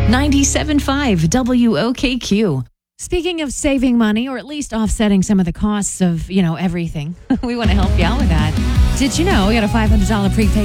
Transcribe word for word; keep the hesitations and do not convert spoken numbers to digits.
ninety-seven point five W O K Q. Speaking of saving money, or at least offsetting some of the costs of, you know, everything, we want to help you out with that. Did you know you got a five hundred dollars prepaid